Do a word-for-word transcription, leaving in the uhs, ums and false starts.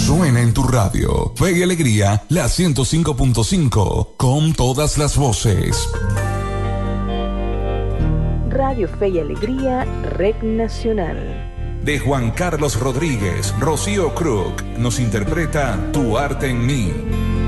suena en tu radio. Fe y Alegría, la ciento cinco punto cinco, con todas las voces. Radio Fe y Alegría, Red Nacional. De Juan Carlos Rodríguez, Rocío Krug, nos interpreta Tu arte en mí.